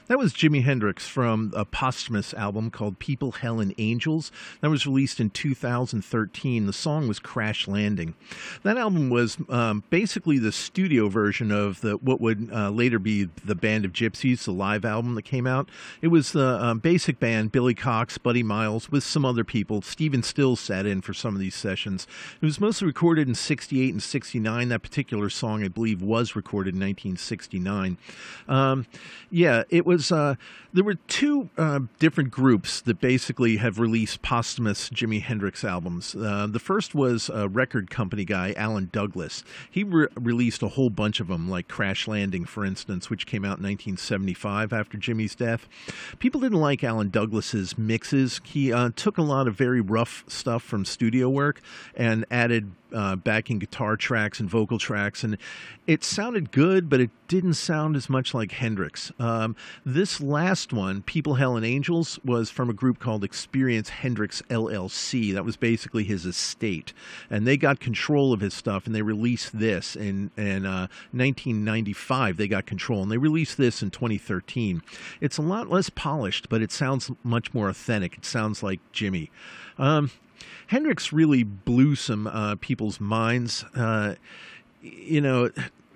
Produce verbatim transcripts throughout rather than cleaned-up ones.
That was Jimi Hendrix from a posthumous album called People, Hell, and Angels. That was released in two thousand thirteen. The song was Crash Landing. That album was um, basically the studio version of the what would uh, later be the Band of Gypsies, the live album that came out. It was the um, basic band, Billy Cox, Buddy Miles, with some other people. Stephen Stills sat in for some of these sessions. It was mostly recorded in sixty-eight and sixty-nine. That particular song, I believe, was recorded in nineteen sixty-nine. Um, yeah, it was. Uh, there were two uh, different groups that basically have released posthumous Jimi Hendrix albums. Uh, the first was a record company guy, Alan Douglas. He re- released a whole bunch of them, like Crash Landing, for instance, which came out in nineteen seventy-five after Jimmy's death. People didn't like Alan Douglas's mixes. He uh, took a lot of very rough stuff from studio work and added uh, backing guitar tracks and vocal tracks, and it sounded good, but it didn't sound as much like Hendrix. Um, this last one, People, Hell, and Angels, was from a group called Experience Hendrix L L C. That was basically his estate, and they got control of his stuff, and they released this in, in uh, nineteen ninety-five. They got control, and they released this in twenty thirteen. It's a lot less polished, but it sounds much more authentic. It sounds like Jimmy. Um, Hendrix really blew some uh, people's minds. Uh, you know,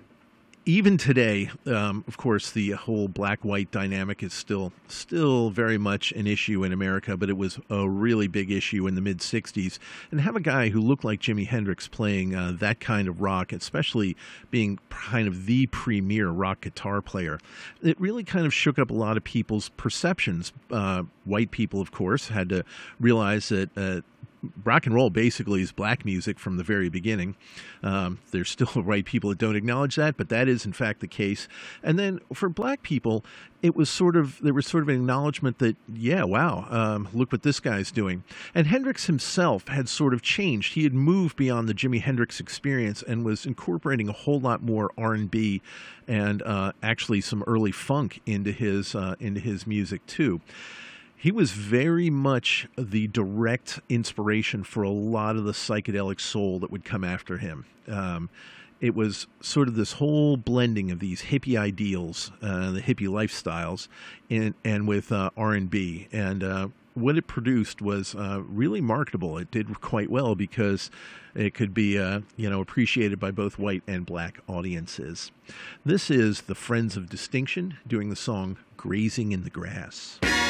even today, um, of course, the whole black-white dynamic is still still very much an issue in America, but it was a really big issue in the mid-sixties. And have a guy who looked like Jimi Hendrix playing uh, that kind of rock, especially being kind of the premier rock guitar player, it really kind of shook up a lot of people's perceptions. Uh, white people, of course, had to realize that uh, rock and roll basically is black music from the very beginning. Um, there's still white people that don't acknowledge that, but that is in fact the case. And then for black people, it was sort of, there was sort of an acknowledgement that, yeah, wow, um, look what this guy's doing. And Hendrix himself had sort of changed. He had moved beyond the Jimi Hendrix experience and was incorporating a whole lot more R and B and uh, actually some early funk into his uh, into his music too. He was very much the direct inspiration for a lot of the psychedelic soul that would come after him. Um, it was sort of this whole blending of these hippie ideals, uh, the hippie lifestyles, and, and with uh, R and B. And uh, what it produced was uh, really marketable. It did quite well because it could be, uh, you know, appreciated by both white and black audiences. This is the Friends of Distinction doing the song Grazing in the Grass.